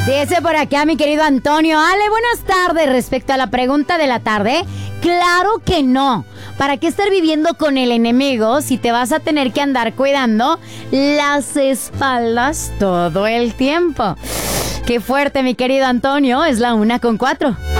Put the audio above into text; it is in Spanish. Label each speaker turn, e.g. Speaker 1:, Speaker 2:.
Speaker 1: Dice por acá mi querido Antonio. Ale, buenas tardes. Respecto a la pregunta de la tarde, claro que no. ¿Para qué estar viviendo con el enemigo si te vas a tener que andar cuidando las espaldas todo el tiempo? Qué fuerte, mi querido Antonio. Es la 1:04.